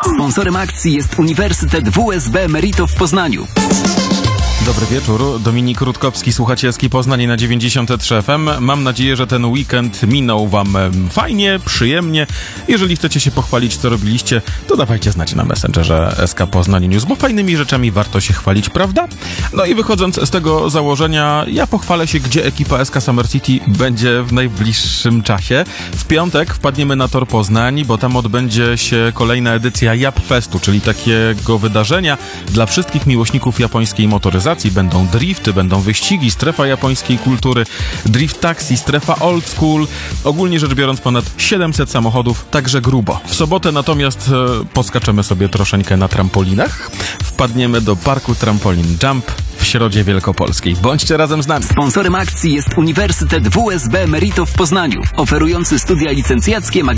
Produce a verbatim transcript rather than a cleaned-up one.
Sponsorem akcji jest Uniwersytet W S B Merito w Poznaniu. Dobry wieczór, Dominik Rutkowski, słuchacie Eski Poznań na dziewięćdziesiąt trzy F M. Mam nadzieję, że ten weekend minął wam fajnie, przyjemnie. Jeżeli chcecie się pochwalić, co robiliście, to dawajcie znać na Messengerze S K Poznań News, bo fajnymi rzeczami warto się chwalić, prawda? No i wychodząc z tego założenia, ja pochwalę się, gdzie ekipa S K Summer City będzie w najbliższym czasie. W piątek wpadniemy na Tor Poznań, bo tam odbędzie się kolejna edycja Jap Festu, czyli takiego wydarzenia dla wszystkich miłośników japońskiej motoryzacji. Będą drifty, będą wyścigi, strefa japońskiej kultury, drift taxi, strefa old school. Ogólnie rzecz biorąc ponad siedemset samochodów, także grubo. W sobotę natomiast e, poskaczemy sobie troszeczkę na trampolinach. Wpadniemy do parku Trampolin Jump w Środzie Wielkopolskiej. Bądźcie razem z nami. Sponsorem akcji jest Uniwersytet W S B Merito w Poznaniu, oferujący studia licencjackie,